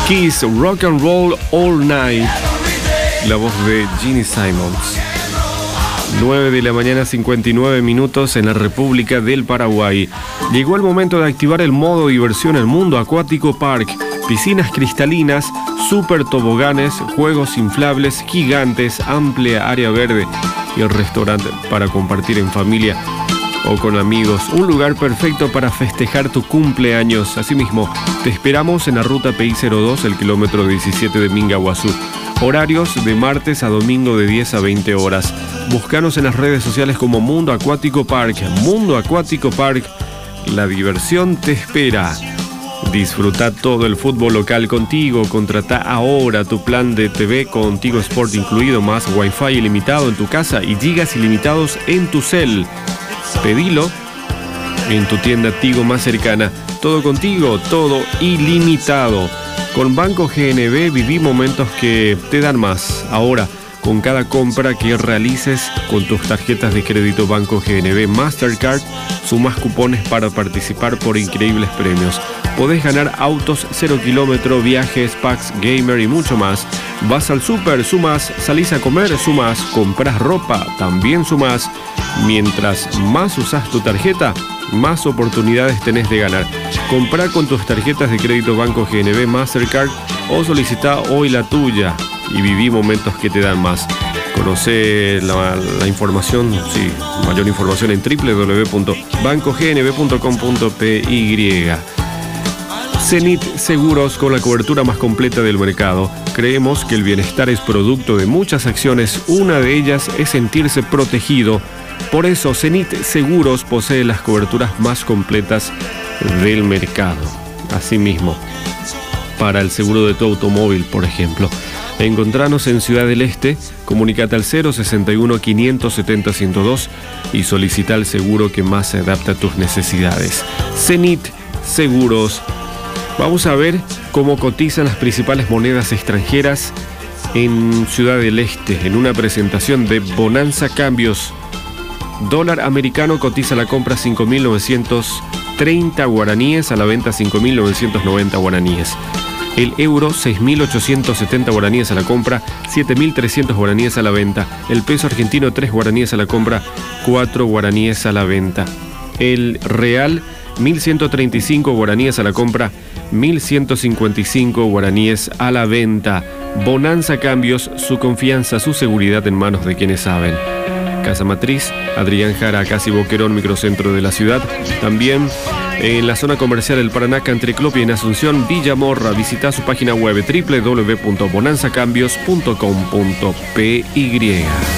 Kiss, Rock and Roll All Night. La voz de Gene Simmons. 9 de la mañana, 59 minutos en la República del Paraguay. Llegó el momento de activar el modo diversión en Mundo Acuático Park. Piscinas cristalinas, super toboganes, juegos inflables gigantes, amplia área verde y el restaurante para compartir en familia o con amigos. Un lugar perfecto para festejar tu cumpleaños. Asimismo, te esperamos en la ruta PI02, el kilómetro 17 de Mingaguazú. Horarios de martes a domingo de 10 a 20 horas. Búscanos en las redes sociales como Mundo Acuático Park. Mundo Acuático Park, la diversión te espera. Disfruta todo el fútbol local contigo. Contrata ahora tu plan de TV con Tigo Sport incluido, más Wi-Fi ilimitado en tu casa y gigas ilimitados en tu cel. Pedilo en tu tienda Tigo más cercana. Todo contigo, todo ilimitado. Con Banco GNB viví momentos que te dan más. Ahora, con cada compra que realices con tus tarjetas de crédito Banco GNB Mastercard, sumas cupones para participar por increíbles premios. Podés ganar autos 0 kilómetro, viajes, packs, gamer y mucho más. Vas al súper, sumas. Salís a comer, sumas. Compras ropa, también sumas. Mientras más usás tu tarjeta, más oportunidades tenés de ganar. Comprá con tus tarjetas de crédito Banco GNB Mastercard o solicita hoy la tuya y viví momentos que te dan más. Conoce la información, mayor información en www.bancognb.com.py. Zenit Seguros, con la cobertura más completa del mercado. Creemos que el bienestar es producto de muchas acciones. Una de ellas es sentirse protegido. Por eso, Zenit Seguros posee las coberturas más completas del mercado. Asimismo, para el seguro de tu automóvil, por ejemplo. Encontranos en Ciudad del Este, comunicate al 061 570 102 y solicita el seguro que más se adapta a tus necesidades. Zenit Seguros. Vamos a ver cómo cotizan las principales monedas extranjeras en Ciudad del Este, en una presentación de Bonanza Cambios. Dólar americano cotiza a la compra 5.930 guaraníes, a la venta 5.990 guaraníes. El euro 6.870 guaraníes a la compra, 7.300 guaraníes a la venta. El peso argentino 3 guaraníes a la compra, 4 guaraníes a la venta. El real 1.135 guaraníes a la compra, 1.155 guaraníes a la venta. Bonanza Cambios, su confianza, su seguridad en manos de quienes saben. Casa Matriz, Adrián Jara, casi Boquerón, microcentro de la ciudad. También en la zona comercial El Paraná, Country Club, y en Asunción, Villa Morra. Visita su página web www.bonanzacambios.com.py.